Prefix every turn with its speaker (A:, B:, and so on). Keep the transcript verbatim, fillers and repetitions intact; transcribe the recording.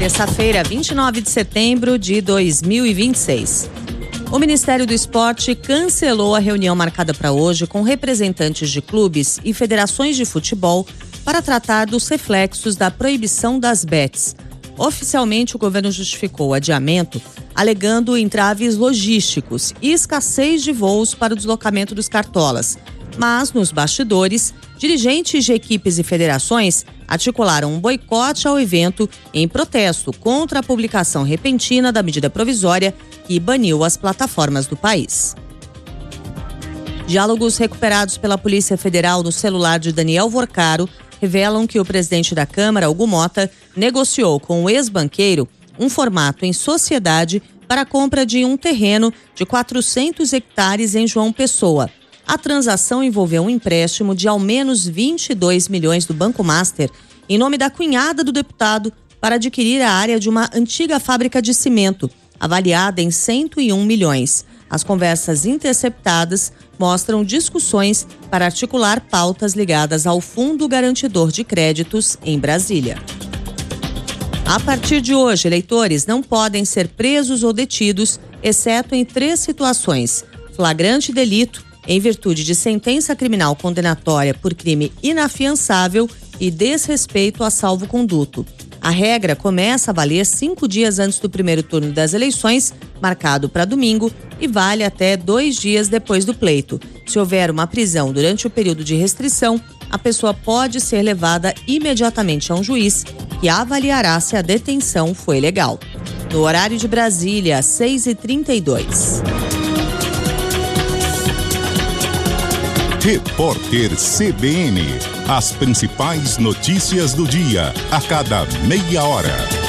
A: Terça-feira, vinte e nove de setembro de dois mil e vinte e seis. O Ministério do Esporte cancelou a reunião marcada para hoje com representantes de clubes e federações de futebol para tratar dos reflexos da proibição das bets. Oficialmente, o governo justificou o adiamento, alegando entraves logísticos e escassez de voos para o deslocamento dos cartolas. Mas, nos bastidores, dirigentes de equipes e federações articularam um boicote ao evento em protesto contra a publicação repentina da medida provisória que baniu as plataformas do país. Diálogos recuperados pela Polícia Federal no celular de Daniel Vorcaro revelam que o presidente da Câmara, Hugo Mota, negociou com o ex-banqueiro um formato em sociedade para a compra de um terreno de quatrocentos hectares em João Pessoa. A transação envolveu um empréstimo de ao menos vinte e dois milhões do Banco Master em nome da cunhada do deputado para adquirir a área de uma antiga fábrica de cimento, avaliada em cento e um milhões. As conversas interceptadas mostram discussões para articular pautas ligadas ao Fundo Garantidor de Créditos em Brasília. A partir de hoje, eleitores não podem ser presos ou detidos, exceto em três situações: flagrante delito, em virtude de sentença criminal condenatória por crime inafiançável e desrespeito a salvo-conduto. A regra começa a valer cinco dias antes do primeiro turno das eleições, marcado para domingo, e vale até dois dias depois do pleito. Se houver uma prisão durante o período de restrição, a pessoa pode ser levada imediatamente a um juiz, que avaliará se a detenção foi legal. No horário de Brasília, às seis e trinta e dois.
B: Repórter C B N. As principais notícias do dia, a cada meia hora.